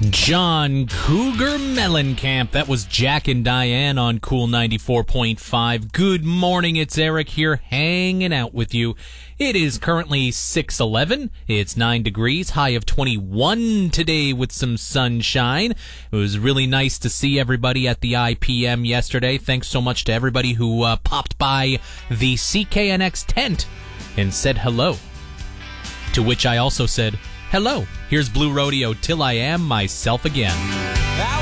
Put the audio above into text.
John Cougar Mellencamp. That was Jack and Diane on Cool 94.5. Good morning, it's Eric here hanging out with you. It is currently 6:11. It's 9 degrees, high of 21 today with some sunshine. It was really nice to see everybody at the IPM yesterday. Thanks so much to everybody who popped by the CKNX tent and said hello. To which I also said, hello, here's Blue Rodeo, Till I Am Myself Again.